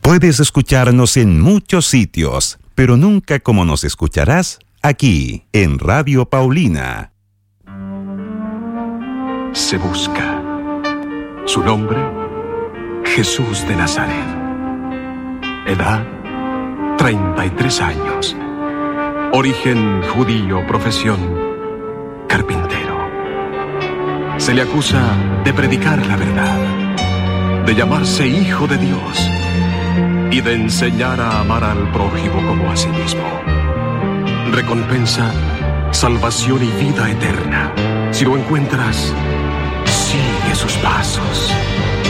Puedes escucharnos en muchos sitios, pero nunca como nos escucharás aquí, en Radio Paulina. Se busca. Su nombre, Jesús de Nazaret. Edad, 33 años. Origen judío, profesión, carpintero. Se le acusa de predicar la verdad, de llamarse hijo de Dios y de enseñar a amar al prójimo como a sí mismo. Recompensa, salvación y vida eterna. Si lo encuentras, sigue sus pasos.